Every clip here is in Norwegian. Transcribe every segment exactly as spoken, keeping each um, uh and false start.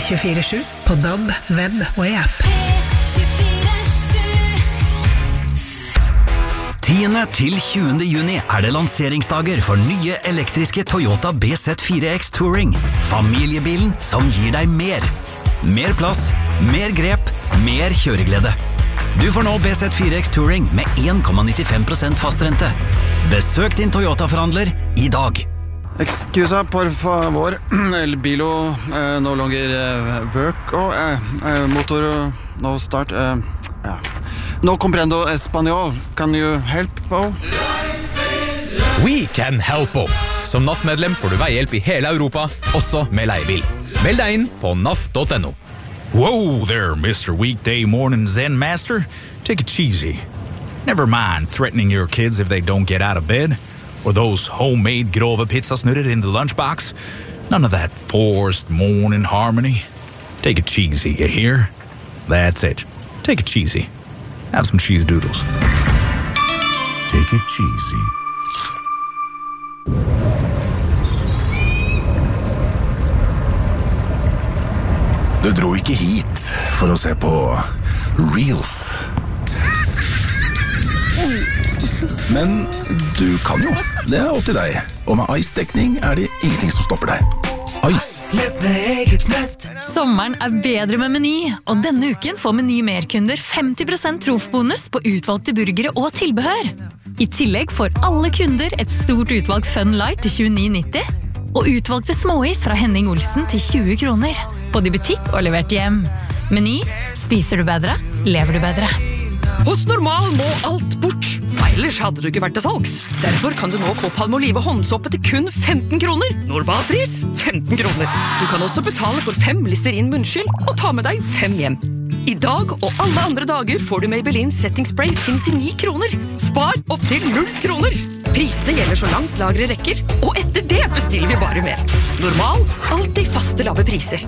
tjuefire sju på D A B, web og i app. tiende til tjuende juni er det lanseringsdager for nye elektriske Toyota B Z fire X Touring. Familiebilen som gir deg mer. Mer plass, mer grep, mer kjøreglede. Du får nå B Z fire X Touring med en komma nittifem prosent fastrente. Besøk din Toyota-forhandler i dag. Excusa, por favor. El bilo eh, no longer eh, work. Oh, eh, eh, motor no start. Eh, ja. No comprendo español. Can you help? Oh? We can help. Som N A F-medlem får du veihjelp i hele Europa, også med leiebil. Meld deg inn på N A F punktum no. Whoa there, Mister Weekday Morning Zen Master. Take it cheesy. Never mind threatening your kids if they don't get out of bed, or those homemade grove pizzasnurrer in the lunchbox. None of that forced morning harmony. Take it cheesy, you hear? That's it. Take it cheesy. Have some cheese doodles. Take it cheesy. Du dro ikke hit for å se på Reels. Men du kan jo. Det er opp til deg. Og med Ice-dekning er det ingenting som stopper deg. Ice. Sommeren er bedre med Meny, og denne uken får Meny Merkunder femti prosent trofbonus på utvalgte burgere og tilbehør. I tillegg får alle kunder et stort utvalg Fun Light til tjueni nitti, og utvalgte småis fra Henning Olsen til tjue kroner. Både i butikk og levert hjem. Meny, spiser du bedre, lever du bedre. Hos Normal må alt bort. Ellers hadde du ikke vært til salgs. Derfor kan du nå få Palmolive håndsåpe til kun femten kroner. Normalpris femten kroner. Du kan også betale for fem Listerin munnskyld og ta med deg fem hjem. I dag og alle andre dager får du Maybelline Setting Spray til nittini kroner. Spar opp til null kroner. Prisene gjelder så langt lagre rekker, og etter det bestiller vi bare mer. Normal, alltid faste lave priser.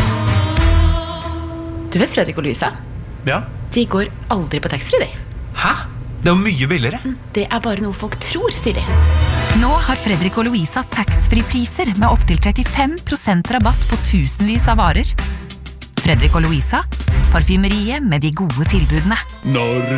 Du vet Fredrik og Louisa? Ja. De går aldri på taxfree, de. Hæ? Det er jo mye billigere. Det er bare noe folk tror, sier de. Nå har Fredrik og Louisa taxfree-priser med opp til trettifem prosent rabatt på tusenvis av varer. Fredrik og Louisa, parfymeriet med de gode tilbudene. Når